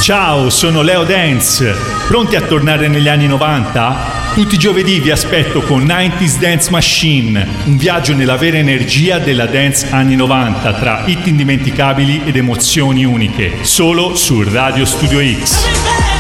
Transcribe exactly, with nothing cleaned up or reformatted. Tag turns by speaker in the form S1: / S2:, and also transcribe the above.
S1: Ciao, sono Leo Dance. Pronti a tornare negli anni novanta? Tutti i giovedì vi aspetto con nineties Dance Machine, un viaggio nella vera energia della dance anni novanta, tra hit indimenticabili ed emozioni uniche, solo su Radio Studio X.